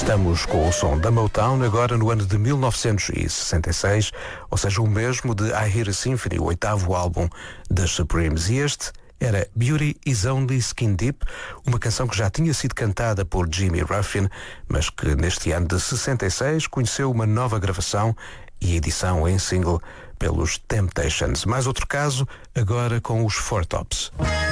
Estamos com o som da Motown agora no ano de 1966, ou seja, o mesmo de I Hear a Symphony, o 8º álbum das Supremes. E este era Beauty is Only Skin Deep, uma canção que já tinha sido cantada por Jimmy Ruffin, mas que neste ano de 66 conheceu uma nova gravação e edição em single pelos Temptations. Mais outro caso, agora com os Four Tops.